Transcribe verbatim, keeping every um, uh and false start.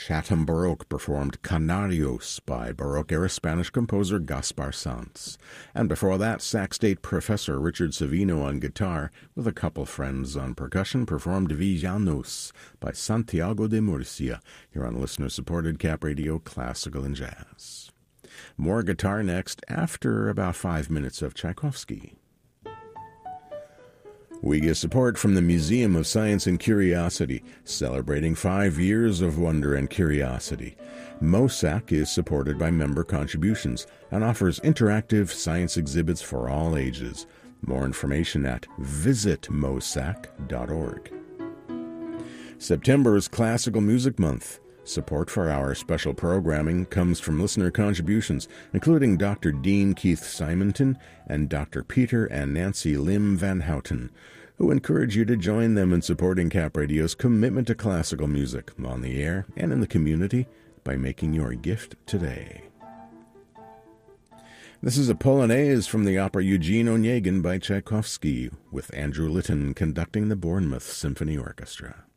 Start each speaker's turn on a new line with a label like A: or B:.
A: Chatham Baroque performed Canarios by Baroque-era Spanish composer Gaspar Sanz. And before that, Sac State professor Richard Savino on guitar, with a couple friends on percussion, performed Villanos by Santiago de Murcia, here on listener-supported Cap Radio Classical and Jazz. More guitar next, after about five minutes of Tchaikovsky. We get support from the Museum of Science and Curiosity, celebrating five years of wonder and curiosity. MOSAC is supported by member contributions and offers interactive science exhibits for all ages. More information at visit mosac dot org. September is Classical Music Month. Support for our special programming comes from listener contributions, including Doctor Dean Keith Simonton and Doctor Peter and Nancy Lim Van Houten, who encourage you to join them in supporting Cap Radio's commitment to classical music on the air and in the community by making your gift today. This is a Polonaise from the opera Eugene Onegin by Tchaikovsky, with Andrew Litton conducting the Bournemouth Symphony Orchestra.